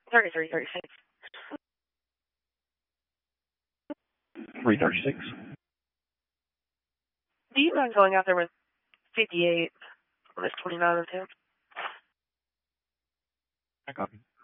33, 36. 336. Do you mind going out there with 58 on this 29 and 10? I copy.